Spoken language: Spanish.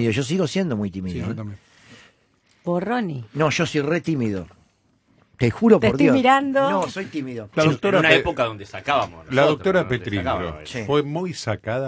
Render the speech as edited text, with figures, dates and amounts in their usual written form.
tímido. Yo sigo siendo muy tímido. Sí, yo también. Por Ronnie. No, yo soy re tímido. Te juro Te por estoy Dios. mirando. No, soy tímido. La En doctora una Pe- época donde sacábamos La nosotros, doctora donde Petrillo sacábamos. Sí. fue muy sacada